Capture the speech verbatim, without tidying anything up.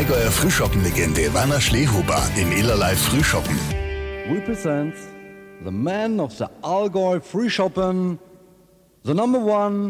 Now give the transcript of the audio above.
Allgäuer Frühschoppen-Legende Werner Schlehuber im Illerlife Frühschoppen. Represents the man of the Allgäu Frühschoppen, the number one